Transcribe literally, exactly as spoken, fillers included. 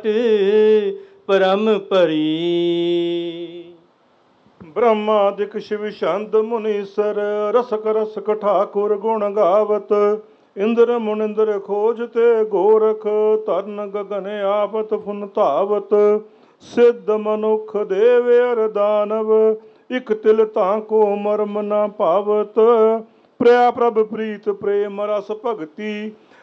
घाट परम परी। ब्रह्मादिक शिव छंद मुनीसर रसक रसक ठाकुर गुण गावत। इंद्र मुनिंद्र खोजते गोरख तरन गगन आपत फुन धावत। सिद्ध मनुख देव अर दानव इक तिल ताको मर्म न पावत। प्रिया प्रभ प्रीत प्रेम रस भगति